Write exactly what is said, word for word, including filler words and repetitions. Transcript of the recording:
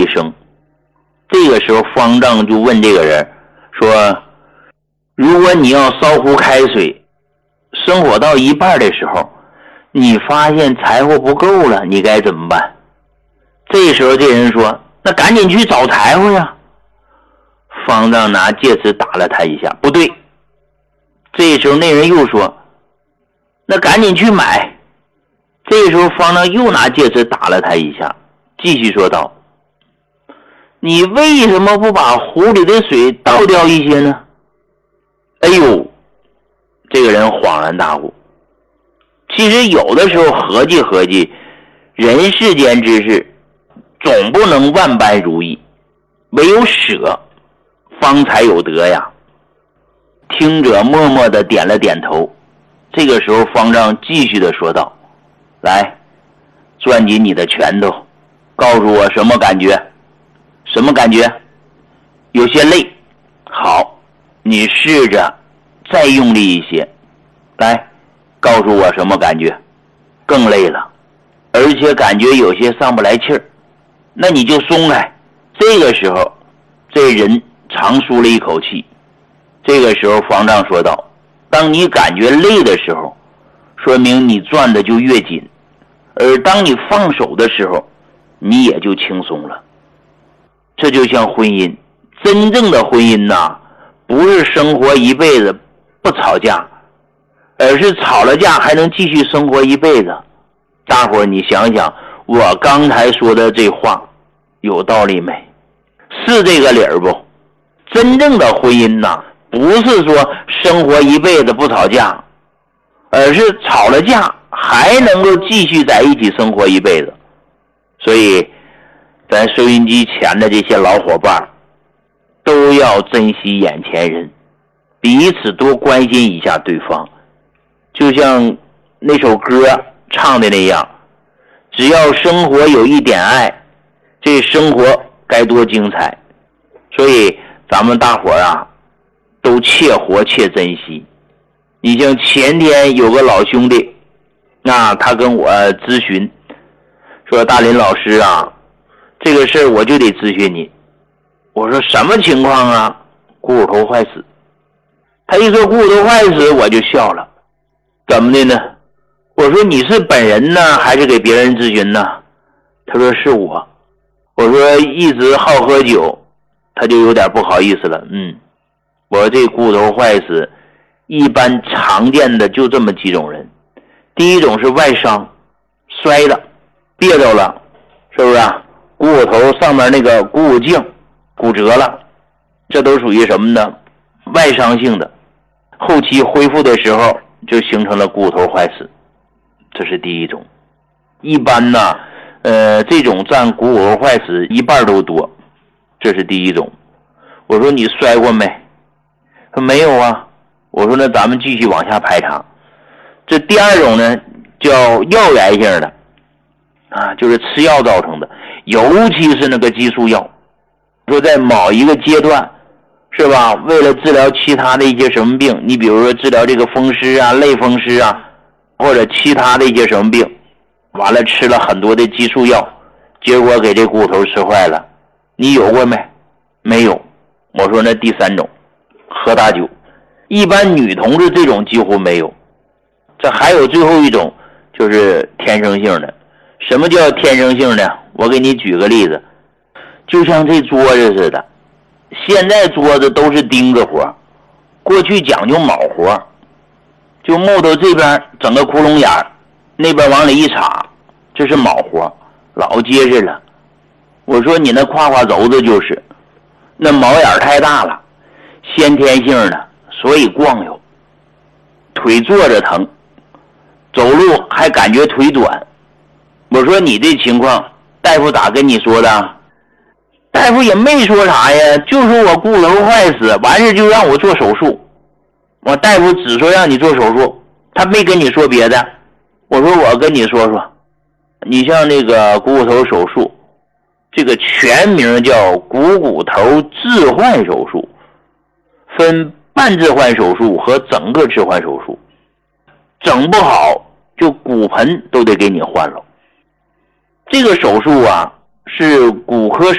一声。这个时候方丈就问这个人说，如果你要烧壶开水，生火到一半的时候，你发现柴火不够了，你该怎么办？这时候这人说，那赶紧去找柴火呀。方丈拿戒尺打了他一下，不对。这时候那人又说，那赶紧去买。这时候方丈又拿戒尺打了他一下，继续说道，你为什么不把壶里的水倒掉一些呢？哎呦，这个人恍然大悟。其实有的时候合计合计，人世间之事总不能万般如意，唯有舍方才有得呀。听者默默地点了点头。这个时候方丈继续地说道，来，攥紧你的拳头，告诉我什么感觉？什么感觉？有些累。好，你试着再用力一些。来，告诉我什么感觉？更累了，而且感觉有些上不来气儿。那你就松开。这个时候这人长舒了一口气。这个时候方丈说道，当你感觉累的时候，说明你攥的就越紧，而当你放手的时候，你也就轻松了。这就像婚姻，真正的婚姻呐，不是生活一辈子不吵架，而是吵了架还能继续生活一辈子。大伙儿你想想，我刚才说的这话有道理没？是这个理儿不？真正的婚姻呐，不是说生活一辈子不吵架，而是吵了架还能够继续在一起生活一辈子。所以咱收音机前的这些老伙伴都要珍惜眼前人，彼此多关心一下对方。就像那首歌唱的那样，只要生活有一点爱，这生活该多精彩。所以咱们大伙儿啊，都切活切珍惜。你像前天有个老兄弟，那他跟我咨询说，大林老师啊，这个事儿我就得咨询你。我说什么情况啊？股骨头坏死。他一说股骨头坏死，我就笑了。怎么的呢？我说你是本人呢，还是给别人咨询呢？他说是我。我说一直好喝酒，他就有点不好意思了。嗯，我说这股骨头坏死，一般常见的就这么几种人。第一种是外伤，摔了，别着了，是不是啊？股骨头上面那个股骨颈骨折了，这都属于什么呢？外伤性的，后期恢复的时候就形成了股骨头坏死，这是第一种。一般呢，呃，这种占股骨头坏死一半都多，这是第一种。我说你摔过没？说没有啊。我说那咱们继续往下排查。这第二种呢，叫药源性的，啊，就是吃药造成的，尤其是那个激素药。说在某一个阶段，是吧？为了治疗其他的一些什么病，你比如说治疗这个风湿啊、类风湿啊，或者其他的一些什么病，完了吃了很多的激素药，结果给这骨头吃坏了。你有过没？没有。我说那第三种，喝大酒。一般女同志这种几乎没有。这还有最后一种，就是天生性的。什么叫天生性的？我给你举个例子，就像这桌子似的，现在桌子都是钉子活，过去讲究铆活，就木头这边整个窟窿眼，那边往里一插，这是铆活，老结实了。我说你那胯胯轴子就是，那毛眼太大了，先天性的，所以光有，腿坐着疼，走路还感觉腿短。我说你这情况，大夫咋跟你说的？大夫也没说啥呀，就说我骨头坏死，完事就让我做手术。我大夫只说让你做手术，他没跟你说别的。我说我跟你说说，你像那个股骨头手术，这个全名叫股骨头置换手术，分半置换手术和整个置换手术，整不好就骨盆都得给你换了。这个手术啊，是骨科